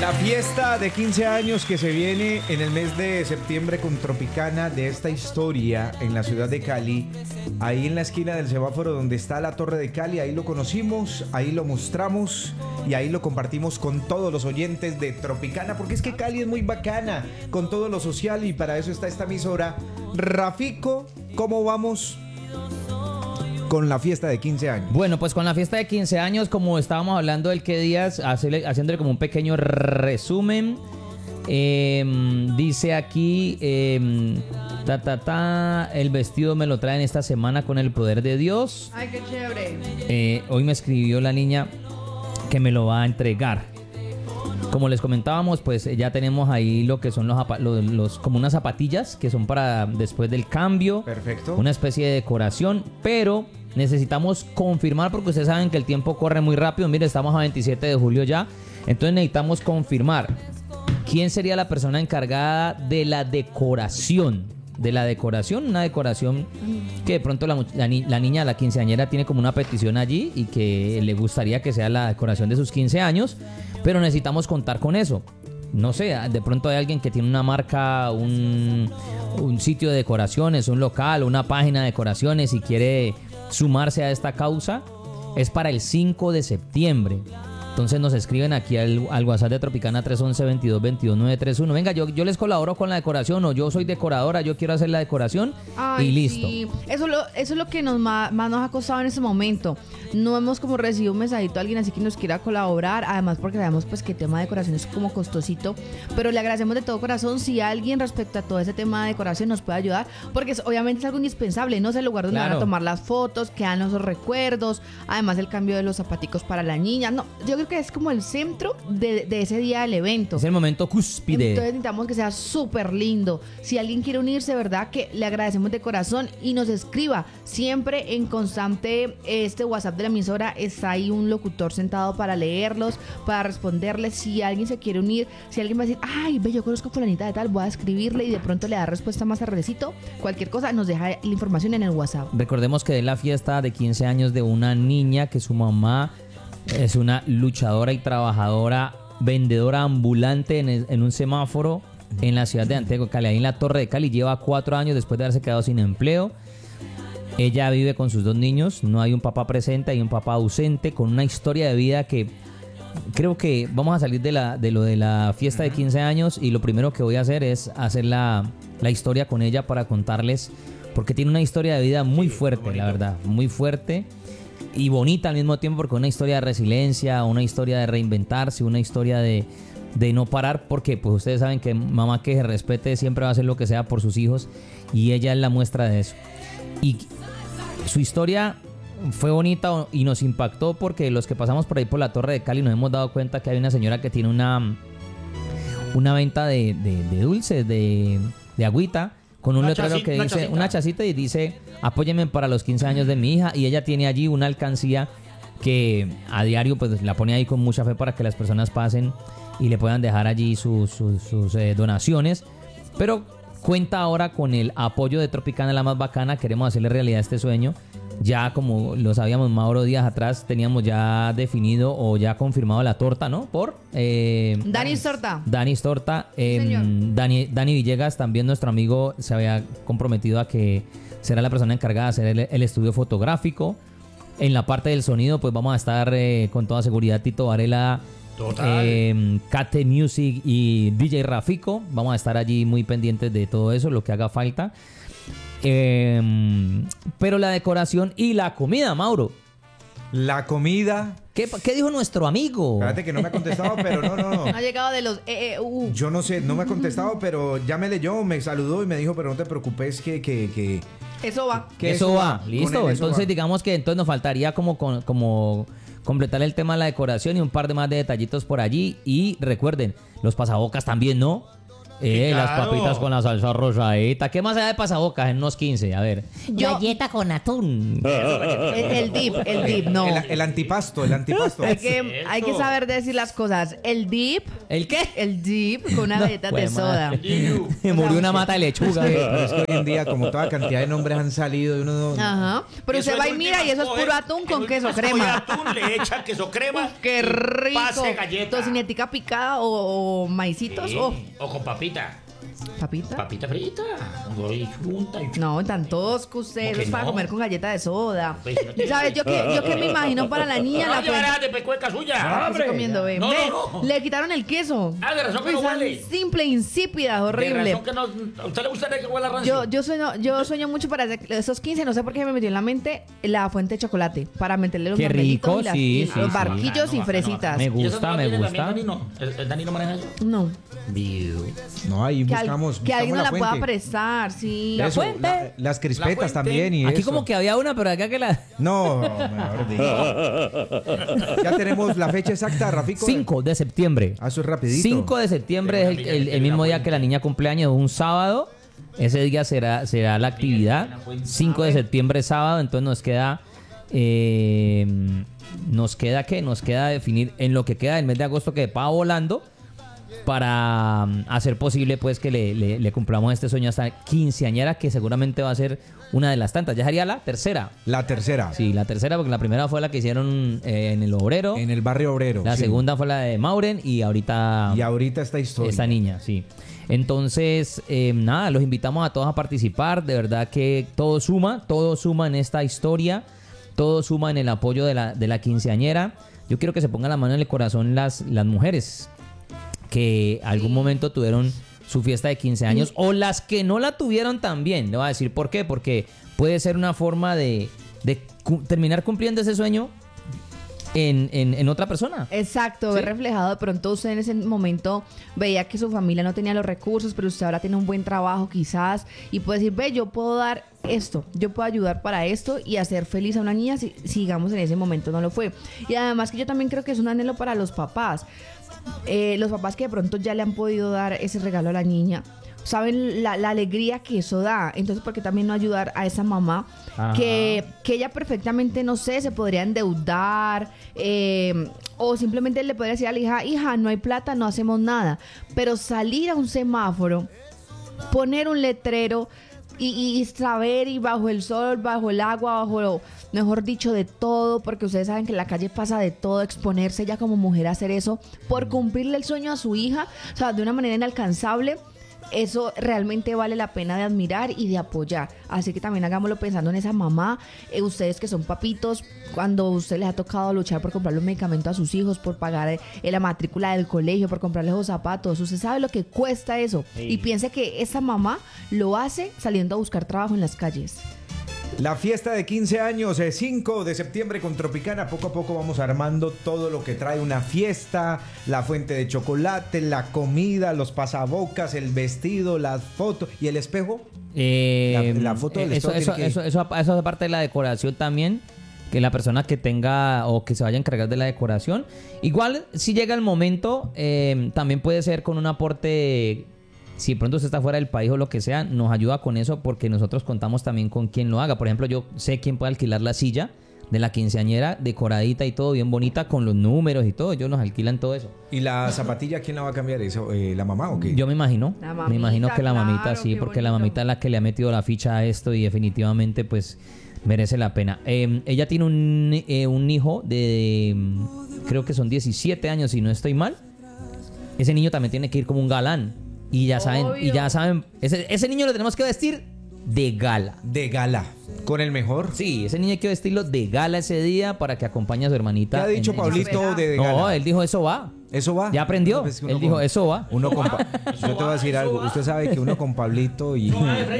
La fiesta de 15 años que se viene en el mes de septiembre con Tropicana de esta historia en la ciudad de Cali, ahí en la esquina del semáforo donde está la Torre de Cali, ahí lo conocimos, ahí lo mostramos y ahí lo compartimos con todos los oyentes de Tropicana, porque es que Cali es muy bacana con todo lo social y para eso está esta emisora. Rafico, ¿cómo vamos con la fiesta de 15 años? Bueno, pues con la fiesta de 15 años, como estábamos hablando del qué días, haciéndole como un pequeño resumen. Dice aquí, el vestido me lo traen esta semana con el poder de Dios. Ay, qué chévere. Hoy me escribió la niña que me lo va a entregar. Como les comentábamos, pues ya tenemos ahí lo que son los como unas zapatillas que son para después del cambio. Perfecto. Una especie de decoración, pero necesitamos confirmar porque ustedes saben que el tiempo corre muy rápido. Mire, estamos a 27 de julio ya. Entonces necesitamos confirmar quién sería la persona encargada de la decoración. Una decoración que de pronto la niña, la quinceañera, tiene como una petición allí y que le gustaría que sea la decoración de sus 15 años, pero necesitamos contar con eso. No sé, de pronto hay alguien que tiene una marca, un sitio de decoraciones, un local, una página de decoraciones y quiere sumarse a esta causa. Es para el 5 de septiembre. Entonces nos escriben aquí al WhatsApp de Tropicana 311-2222-931. Venga, yo les colaboro con la decoración, o yo soy decoradora, yo quiero hacer la decoración. Ay, y listo. Sí. Eso es lo que más nos ha costado en este momento. No hemos como recibido un mensajito de alguien así que nos quiera colaborar. Además porque sabemos pues que el tema de decoración es como costosito. Pero le agradecemos de todo corazón si alguien respecto a todo ese tema de decoración nos puede ayudar. Porque obviamente es algo indispensable. No es el lugar donde van a tomar las fotos, quedan los recuerdos. Además el cambio de los zapaticos para la niña. No, yo creo que es como el centro de ese día del evento. Es el momento cúspide. Entonces necesitamos que sea súper lindo. Si alguien quiere unirse, ¿verdad? Que le agradecemos de corazón y nos escriba. Siempre en constante WhatsApp de la emisora está ahí un locutor sentado para leerlos, para responderles. Si alguien se quiere unir, si alguien va a decir, ay, ve, yo conozco a fulanita de tal, voy a escribirle y de pronto le da respuesta más tardecito. Cualquier cosa, nos deja la información en el WhatsApp. Recordemos que es la fiesta de 15 años de una niña que su mamá es una luchadora y trabajadora, vendedora ambulante en un semáforo en la ciudad de Antegua, Cali, ahí en la Torre de Cali. Lleva 4 años después de haberse quedado sin empleo. Ella vive con sus 2 niños, no hay un papá presente, hay un papá ausente, con una historia de vida que creo que vamos a salir de lo de la fiesta de 15 años y lo primero que voy a hacer es hacer la historia con ella para contarles, porque tiene una historia de vida muy fuerte, la verdad, muy fuerte. Y bonita al mismo tiempo, porque una historia de resiliencia, una historia de reinventarse, una historia de no parar, porque pues ustedes saben que mamá que se respete siempre va a hacer lo que sea por sus hijos, y ella es la muestra de eso. Y su historia fue bonita y nos impactó porque los que pasamos por ahí por la Torre de Cali nos hemos dado cuenta que hay una señora que tiene una venta de dulces, de agüita, con un letrero que dice, una chacita, y dice, apóyenme para los 15 años de mi hija. Y ella tiene allí una alcancía que a diario pues la pone ahí con mucha fe para que las personas pasen y le puedan dejar allí sus donaciones. Pero cuenta ahora con el apoyo de Tropicana, la más bacana. Queremos hacerle realidad este sueño. Ya como lo sabíamos Mauro días atrás, teníamos ya definido o ya confirmado la torta, ¿no? Por Dani's Torta. Dani's Torta. Dani Villegas, también nuestro amigo, se había comprometido a que será la persona encargada de hacer el estudio fotográfico. En la parte del sonido, pues vamos a estar con toda seguridad Tito Varela, Kate Music y DJ Rafico. Vamos a estar allí muy pendientes de todo eso, lo que haga falta. Pero la decoración y la comida, Mauro. La comida. ¿Qué dijo nuestro amigo? Espérate que no me ha contestado, pero no. Ha llegado de los Yo no sé, no me ha contestado, pero ya me leyó, me saludó y me dijo, pero no te preocupes que eso va. Que eso va. Listo. Entonces va. digamos que entonces nos faltaría como completar el tema de la decoración y un par de más de detallitos por allí. Y recuerden, los pasabocas también, ¿no? Las Claro. papitas con la salsa rosadita. ¿Qué más allá de pasabocas en unos 15? A ver. Galleta con atún. El dip, no. El antipasto, el antipasto. Hay que saber decir las cosas. El dip ¿El qué? con una galleta de pues, soda. Me murió una mata de lechuga. Pero es que hoy en día, como toda cantidad de nombres han salido, y uno no... Ajá. Pero Eso usted va y en mira y eso es últimas puro coge- atún con en queso últimas crema. coge atún, le echan queso crema. ¡Qué rico! Pase galleta. Tocinetica picada o maicitos. Sí, Oh, o con papita. ¿papita? Papita frita. Y junta. Y... No, tan tosco usted. ¿Cómo Eso que es para no? comer con galleta de soda. Pues, si no tiene- ¿Sabes? Yo que me imagino para la niña la No, fuente. llevará de pecueca suya. ¿Qué está comiendo, ve? No, Ve, no, no. Le quitaron el queso. Ah, de razón que no Pues, huele. simple, insípida, De horrible. razón que no. ¿A usted le gustaría que huela rancio? Yo sueño mucho para esos 15, no sé por qué me metió en la mente la fuente de chocolate, para meterle los Qué marmelitos rico, y las- sí, y sí, los sí. barquillos y Bacano, fresitas. Me ¿Y eso gusta, no lo me tiene gusta. también Danilo? ¿El Danilo maneja eso? No, No, ahí que, buscamos, que alguien buscamos nos la pueda fuente. prestar, sí. Eso, fuente. las crispetas fuente. también y Aquí eso. como que había una, pero acá que la... No, mejor dicho. Ya tenemos la fecha exacta, Rafico. 5 de septiembre. Ah, eso es rapidito. 5 de septiembre es el mismo día que la niña cumpleaños, un sábado. Ese día será la actividad. 5 de septiembre es sábado, entonces nos queda... ¿Nos queda qué? Nos queda definir en lo que queda del mes de agosto que va volando para hacer posible pues que le cumplamos este sueño a esta quinceañera que seguramente va a ser una de las tantas. Ya sería la tercera. La tercera. Sí, la tercera porque la primera fue la que hicieron en el Obrero. En el barrio obrero. La sí. segunda fue la de Mauren y ahorita Y ahorita esta historia. esta niña, sí. Entonces, nada, los invitamos a todos a participar. De verdad que todo suma en esta historia. Todo suma en el apoyo de la quinceañera. Yo quiero que se pongan la mano en el corazón las mujeres que algún momento tuvieron su fiesta de 15 años o las que no la tuvieron también. Le voy a decir por qué. Porque puede ser una forma de terminar cumpliendo ese sueño en otra persona. Exacto, ver reflejado de pronto usted en ese momento veía que su familia no tenía los recursos, pero usted ahora tiene un buen trabajo quizás y puede decir, ve, yo puedo dar esto, yo puedo ayudar para esto y hacer feliz a una niña si digamos en ese momento no lo fue. Y además que yo también creo que es un anhelo para los papás que de pronto ya le han podido dar ese regalo a la niña. Saben la alegría que eso da. Entonces, ¿por qué también no ayudar a esa mamá que ella perfectamente, no sé, se podría endeudar o simplemente le podría decir a la hija, no hay plata, no hacemos nada? Pero salir a un semáforo, poner un letrero y saber, y bajo el sol, bajo el agua, bajo mejor dicho, de todo, porque ustedes saben que en la calle pasa de todo, exponerse ella como mujer a hacer eso por cumplirle el sueño a su hija, o sea, de una manera inalcanzable. Eso realmente vale la pena de admirar y de apoyar. Así que también hagámoslo pensando en esa mamá. Ustedes que son papitos, cuando usted les ha tocado luchar por comprar los medicamentos a sus hijos, por pagar la matrícula del colegio, por comprarles los zapatos, usted sabe lo que cuesta eso. Y piense que esa mamá lo hace saliendo a buscar trabajo en las calles. La fiesta de 15 años, 5 de septiembre con Tropicana. Poco a poco vamos armando todo lo que trae una fiesta. La fuente de chocolate, la comida, los pasabocas, el vestido, las fotos y el espejo. La foto del eso hace parte de la decoración también. Que la persona que tenga o que se vaya a encargar de la decoración. Igual, si llega el momento, también puede ser con un aporte. Si de pronto usted está fuera del país o lo que sea, nos ayuda con eso porque nosotros contamos también con quien lo haga. Por ejemplo, yo sé quién puede alquilar la silla de la quinceañera, decoradita y todo, bien bonita, con los números y todo. Ellos nos alquilan todo eso. ¿Y la zapatilla quién la va a cambiar? ¿Eso, la mamá o qué? Yo me imagino. La mamita, Me imagino que la mamita claro, sí, qué porque la bonito. mamita es la que le ha metido la ficha a esto y definitivamente pues merece la pena. Ella tiene un hijo de creo que son 17 años si no estoy mal. Ese niño también tiene que ir como un galán. Y ya saben, ese niño lo tenemos que vestir de gala. De gala. ¿Con el mejor? Sí, ese niño hay que vestirlo de gala ese día para que acompañe a su hermanita. ¿Qué ha dicho en- Pablito de gala? No, él dijo eso va. ¿Eso va? Ya aprendió. Pues que Él dijo, eso va. Yo te voy a decir algo. Usted sabe que uno con Pablito y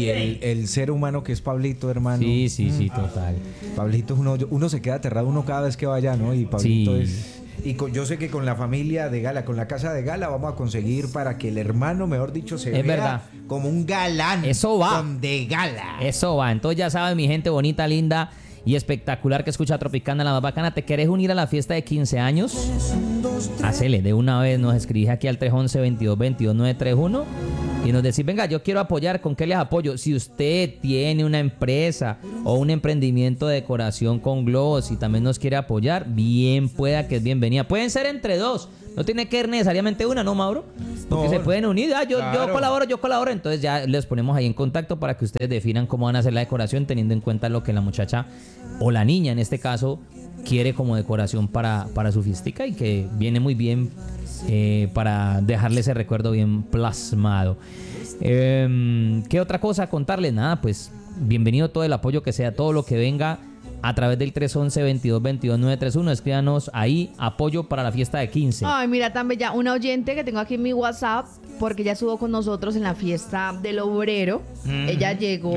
el ser humano que es Pablito, hermano. Sí, total. Pablito, uno se queda aterrado uno cada vez que vaya, ¿no? Y Pablito Sí. es... Y yo sé que con la familia de gala, con la casa de gala, vamos a conseguir para que el hermano, mejor dicho, se Es vea verdad. como un galán. Eso va. Con de gala. Eso va. Entonces ya saben, mi gente bonita, linda y espectacular que escucha Tropicana, la más bacana. ¿Te querés unir a la fiesta de 15 años? Hacele, de una vez nos escribís aquí al 311-2222-931 y nos decís, venga, yo quiero apoyar, ¿con qué les apoyo? Si usted tiene una empresa o un emprendimiento de decoración con globos y también nos quiere apoyar, bien pueda que es bienvenida. Pueden ser entre dos, no tiene que ser necesariamente una, ¿no, Mauro? Porque No, se pueden unir, yo claro. yo colaboro, entonces ya les ponemos ahí en contacto para que ustedes definan cómo van a hacer la decoración teniendo en cuenta lo que la muchacha o la niña en este caso quiere como decoración para su fiestica y que viene muy bien para dejarle ese recuerdo bien plasmado. ¿Qué otra cosa contarles? Nada, pues bienvenido todo el apoyo que sea, todo lo que venga a través del 311-2222-931. Escríbanos ahí, apoyo para la fiesta de 15. Ay, mira, tan bella. Una oyente que tengo aquí en mi WhatsApp, porque ella estuvo con nosotros en la fiesta del obrero. Ella llegó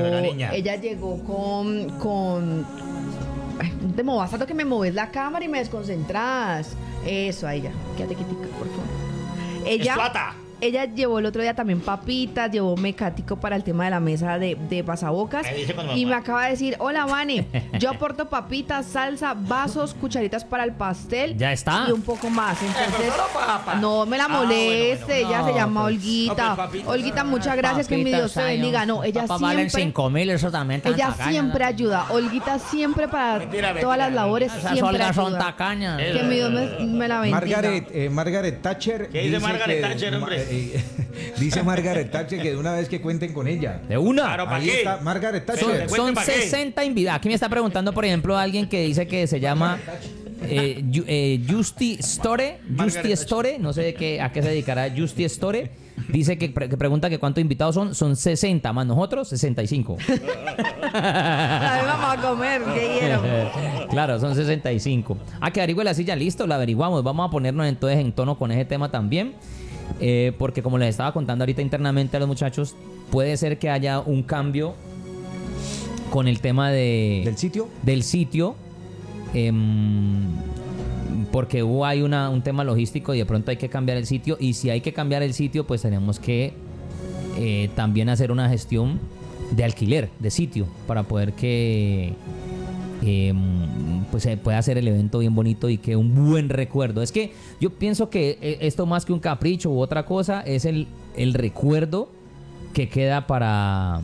con ay, no te movas tanto que me moves la cámara y me desconcentras. Eso, ahí ya. Quédate quitica, por favor. ¡Explota! Ella llevó el otro día también papitas, llevó mecático para el tema de la mesa de pasabocas. Me dice cuando Y me me acaba de decir, hola, Vane, yo aporto papitas, salsa, vasos, cucharitas para el pastel. Ya está. Y un poco más. Entonces, pero solo papa. no me la moleste, bueno, ella no, se llama pues, Olguita. no, pues, papitas, Olguita, muchas gracias, que mi Dios te bendiga. No, ella Papas valen siempre... 5.000, eso también tan Ella tacaña, siempre ¿no? ayuda. Olguita siempre para Mentira, todas las mentira. labores Esas siempre Olgas son ayuda. tacañas. Que mi Dios me la bendiga. Margaret Thatcher. ¿Qué dice Margaret Thatcher, hombre? Dice Margaret Thatcher que de una vez que cuenten con ella. De una. Claro, ¿para Ahí qué? está Margaret Son- Thatcher. Son Cuenten pa' qué. 60 invitados. Aquí me está preguntando, por ejemplo, alguien que dice que se llama Justy Store. Justy Store. No sé a qué se dedicará Justy Store. Dice que pregunta que cuántos invitados son. Son 60 más nosotros, 65. A ver, vamos a comer, ¿qué quiero? Claro, son 65. Que averigüe la silla, listo, la averiguamos. Vamos a ponernos entonces en tono con ese tema también. Porque como les estaba contando ahorita internamente a los muchachos, puede ser que haya un cambio con el tema ¿Del sitio? del sitio, porque hay un tema logístico y de pronto hay que cambiar el sitio, y si hay que cambiar el sitio pues tenemos que también hacer una gestión de alquiler de sitio para poder que pues se pueda hacer el evento bien bonito y que un buen recuerdo. Es que yo pienso que esto más que un capricho u otra cosa es el recuerdo que queda para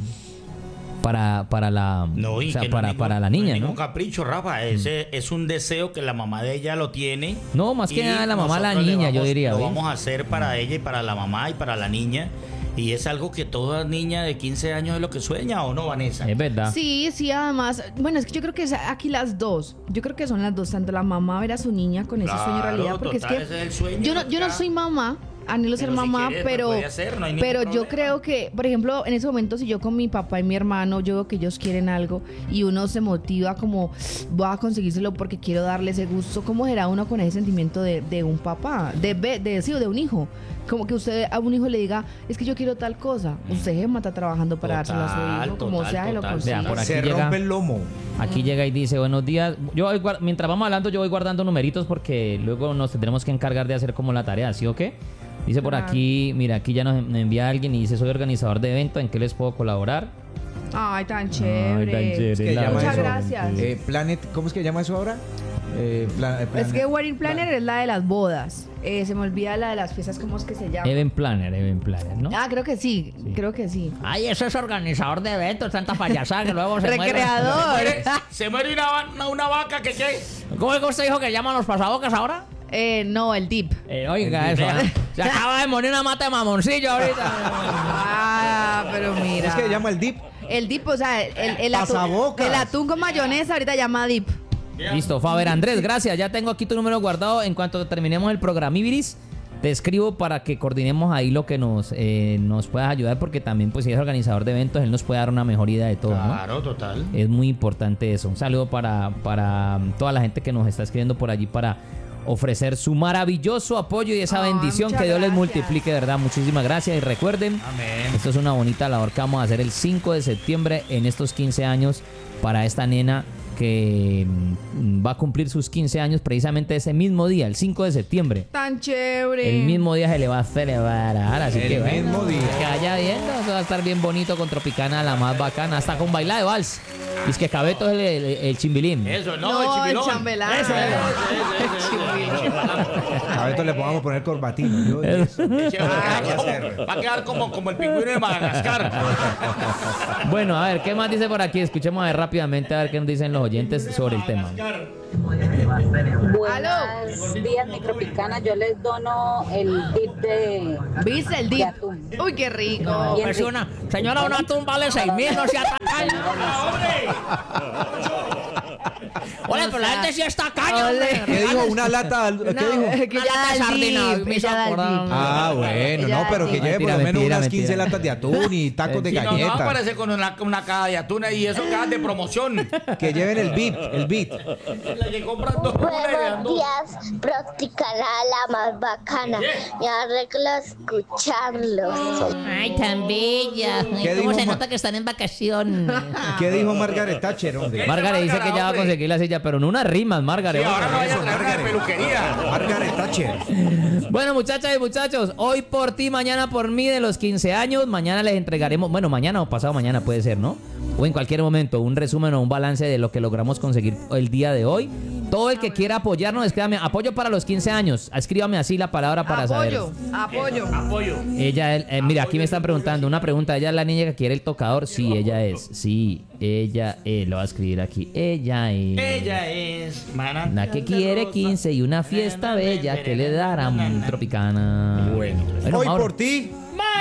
la No, y o sea, que para la niña, no es ningún ¿no? capricho, Rafa. Ese es un deseo que la mamá de ella lo tiene. No, más que Y nada la mamá, la nosotros le niña, yo diría, Lo ¿ves? vamos a hacer para ella y para la mamá y para la niña. Y es algo que toda niña de 15 años es lo que sueña, ¿o no, Vanessa? Es verdad. Sí, sí, además, bueno, es que yo creo que es aquí las dos. Yo creo que son las dos, tanto la mamá ver a su niña con ese sueño en realidad, porque total, es ese que es el sueño, yo no ya. soy mamá, anhelo ser Pero si mamá, quieres, pues, pero puede hacer, no hay ningún pero yo problema. creo que, por ejemplo, en ese momento si yo con mi papá y mi hermano, yo veo que ellos quieren algo y uno se motiva como voy a conseguírselo porque quiero darle ese gusto. ¿Cómo será uno con ese sentimiento de un papá, de un hijo? Como que usted a un hijo le diga, es que yo quiero tal cosa. Usted se mata trabajando para dárselo a su hijo, como Total, sea, y lo total. consigue. Vea, por aquí Se llega- rompe el lomo. Aquí llega y dice, buenos días. Mientras vamos hablando, yo voy guardando numeritos porque luego nos tendremos que encargar de hacer como la tarea, ¿sí o qué? Dice por Claro. aquí, mira, aquí ya nos envía alguien y dice, soy organizador de evento, ¿en qué les puedo colaborar? Ay, tan chévere. chévere. Es que la llama Muchas eso, gracias. Planet, ¿cómo es que llama eso ahora? Es que Wedding Planner es la de las bodas. Se me olvida la de las fiestas, ¿cómo es que se llama? Event Planner, ¿no? Ah, creo que sí, creo que sí. Ay, eso es organizador de eventos, tanta payasada que luego se Recreador. Se muere una vaca que qué. ¿Cómo es que usted dijo que llaman los pasabocas ahora? No, el dip. Oiga, eso. Se acaba de morir una mata de mamoncillo ahorita. Ah, pero mira. Es que llama el dip. El dip, o sea, el Pasabocas. atún con mayonesa ahorita llama dip. Listo, Faber Andrés, gracias. Ya tengo aquí tu número guardado. En cuanto terminemos el programiviris, te escribo para que coordinemos ahí lo que nos puedas ayudar, porque también, pues, si es organizador de eventos, él nos puede dar una mejor idea de todo, ¿no? Claro, total. Es muy importante eso. Un saludo para toda la gente que nos está escribiendo por allí para ofrecer su maravilloso apoyo y esa Ay, bendición. muchas Que Dios les gracias. multiplique, de verdad. Muchísimas gracias. Y recuerden, Amén. esto es una bonita labor que vamos a hacer el 5 de septiembre en estos 15 años para esta nena que va a cumplir sus 15 años precisamente ese mismo día, el 5 de septiembre. Tan chévere. El mismo día se le va a celebrar, así El que bueno, mismo día. que vaya viendo, eso va a estar bien bonito con Tropicana, la más bacana, hasta con baila de vals. Y es que Cabeto es el chimbilín. Eso, no, No, el el chipilón. chambelán. Eso, A esto le podamos poner corbatino. Va a quedar como el pingüino de Madagascar. Bueno, a ver, ¿qué más dice por aquí? Escuchemos a ver rápidamente a ver qué nos dicen los oyentes sobre el tema. Buenos días, Micropicana. Yo les dono el tip de ¿Viste el de dip? atún. Uy, qué rico. Bien rico. Señora, una atún vale 6.000, no se ataca. Ole, pero la gente sí está caña, Ole. ¿Qué dijo? ¿Una lata? ¿Qué No, dijo? que ya da el sardina, dip, me hizo ella da el acordar. dip. Ah, bueno, Ella no, pero da que el lleve por lo menos Mentira, unas 15 mentira. latas de atún y tacos de Si no, no galleta. aparece con una caja de atún y eso cajas de promoción. Que lleven el beat. La que compran dos una y le dan Buenos dos. días, Proticana, la más bacana. Me arregla escucharlos. Ay, tan bella. ¿Qué ¿Cómo dijo se Ma- nota que están en vacaciones? ¿Qué dijo Margaret Thatcher, hombre? Margaret dice que ya va a conseguir la silla, pero no unas rimas, Margaret. Y ahora no vaya a Eso, traer Margaret. de peluquería. Margaret Thatcher. Bueno, muchachas y muchachos, hoy por ti, mañana por mí de los 15 años. Mañana les entregaremos, bueno, mañana o pasado mañana puede ser, ¿no? O en cualquier momento, un resumen o un balance de lo que logramos conseguir el día de hoy. Todo el que quiera apoyarnos, escríbame apoyo para los 15 años. Escríbame así la palabra para Apoyo, saber. apoyo. Ella, mira, aquí me están preguntando una pregunta. ¿Ella es la niña que quiere el tocador? Sí, ella es. Sí, ella es. Lo voy a escribir aquí. Ella es. Ella es La que quiere 15 y una fiesta bella que le darán Tropicana. Bueno. Hoy Mauro. por ti.